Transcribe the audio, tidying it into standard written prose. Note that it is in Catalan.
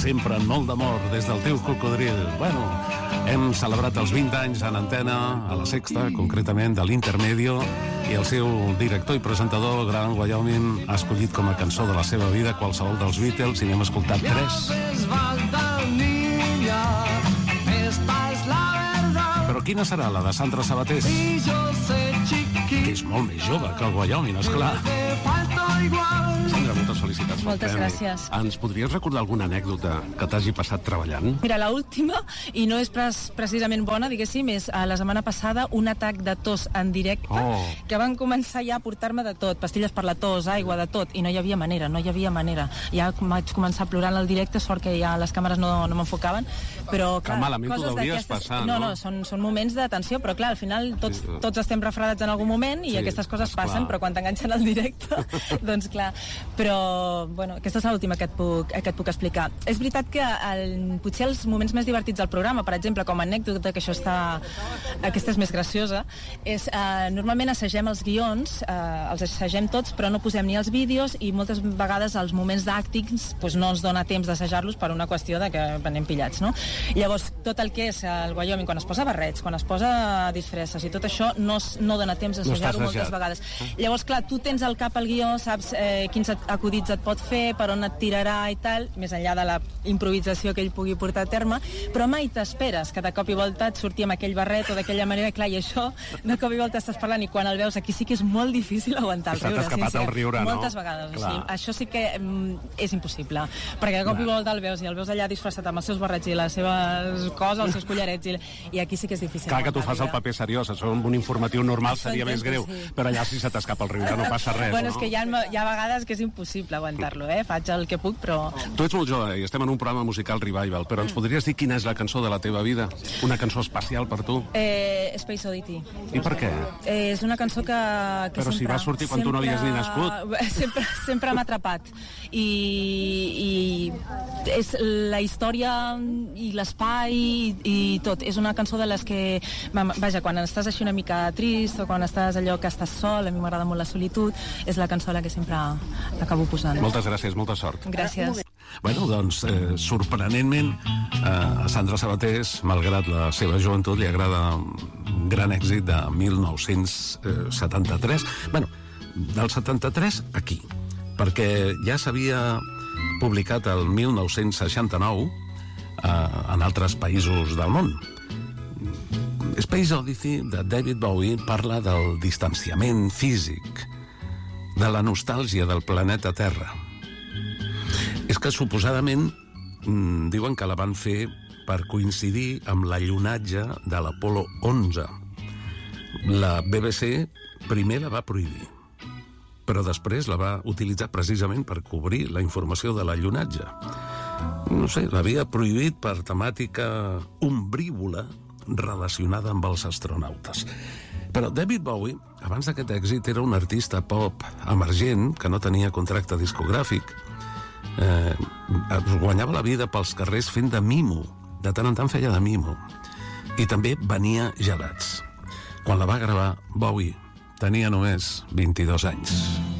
sempre amb molt d'amor des del teu cocodril. Bueno, hem celebrat els 20 anys en antena, a la Sexta, concretament de l'Intermedio, i el seu director i presentador, Gran Wyoming, ha escollit com a cançó de la seva vida qualsevol dels Beatles, i n'hem escoltat 3. Però quina serà la de Sandra Sabatés? Que és molt més jove que el Wyoming, esclar. Sandra, moltes felicitats. Moltes gràcies. Ens podries recordar alguna anècdota que t'hagi passat treballant? Mira, l'última, i no és precisament bona, diguéssim, és la setmana passada un atac de tos en directe, que van començar ja a portar-me de tot, pastilles per la tos, aigua, de tot, i no hi havia manera. Ja vaig començar a plorar en el directe, sort que ja les càmeres no m'enfocaven, però clar, que malament t'ho devries passar, no? No, són moments de tensió, però clar, al final tots estem refredats en algun moment i aquestes coses passen, però quan t'enganxen al directe, doncs clar. Però, bueno, aquesta és l'última que et puc explicar. És veritat que potser els moments més divertits del programa, per exemple, com a anècdota, que aquesta és més graciosa, és normalment assagem els guions, els assagem tots, però no posem ni els vídeos, i moltes vegades els moments d'àctings no ens dona temps d'assajar-los per una qüestió de que anem pillats, no? Llavors, tot el que és el Wyoming, quan es posa barrets, quan es posa disfresses i tot això, no dona temps d'assajar-ho moltes vegades. Llavors, clar, tu tens al cap el guió, saps quins acudits et pot fer, per on et tirarà i tal, més enllà de la improvisació que ell pugui portar a terme, però mai t'esperes que de cop i volta et surti amb aquell barret o d'aquella manera, clar, i això de cop i volta estàs parlant, i quan el veus aquí sí que és molt difícil aguantar el riure. S'ha escapat el riure, no? Moltes vegades, sí. Això sí que és impossible, perquè de cop i volta el veus, i el veus allà disfressat amb els seus barrets i les seves coses, els seus collarets, i aquí sí que és difícil. Clar que tu fas el paper seriós, això amb un informatiu normal seria més greu, però allà si se t'escapa el riure no passa res. Bueno, és que hi ha vegades que és impossible aguantar-lo, faig el que puc, però... Tu ets molt jove i estem en un programa musical Revival, però ens podries dir quina és la cançó de la teva vida? Una cançó especial per tu? Space Oddity. I per què? És una cançó que però si va sortir quan tu no havies ni nascut. Sempre m'ha atrapat. I és la història i l'espai i tot. És una cançó de les que... Vaja, quan estàs així una mica trist o quan estàs allò que estàs sol, a mi m'agrada molt la solitud, és la cançó la que sempre acabo posant. Moltes gràcies, molta sort. Gràcies. Bueno, doncs, sorprenentment, a Sandra Sabatés, malgrat la seva joventut, li agrada un gran èxit de 1973. Bueno, del 73 aquí, perquè ja s'havia publicat el 1969 en altres països del món. Space Odyssey de David Bowie parla del distanciament físic, de la nostàlgia del planeta Terra. És que suposadament diuen que la van fer per coincidir amb l'allunatge de l'Apolo 11. La BBC primer la va prohibir, però després la va utilitzar precisament per cobrir la informació de l'allunatge. No sé, l'havia prohibit per temàtica ombrívola relacionada amb els astronautes. Però David Bowie, abans d'aquest èxit, era un artista pop emergent que no tenia contracte discogràfic. Guanyava la vida pels carrers fent de mimo. De tant en tant feia de mimo. I també venia gelats. Quan la va gravar, Bowie tenia només 22 anys.